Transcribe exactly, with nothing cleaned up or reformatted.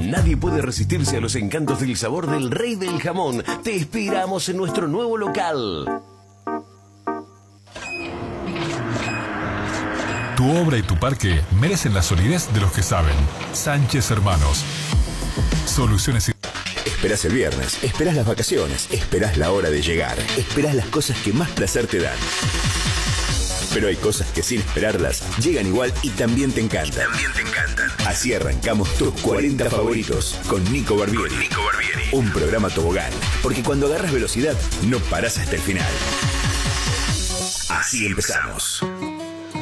Nadie puede resistirse a los encantos del sabor del Rey del Jamón. Te esperamos en nuestro nuevo local. Tu obra y tu parque merecen la solidez de los que saben. Sánchez Hermanos. Soluciones. Esperás el viernes, esperás las vacaciones, esperás la hora de llegar, esperás las cosas que más placer te dan. Pero hay cosas que sin esperarlas llegan igual y también te encantan. También te encantan. Así arrancamos tus cuarenta favoritos con Nico Barbieri. Con Nico Barbieri. Un programa tobogán, porque cuando agarras velocidad no parás hasta el final. Así empezamos.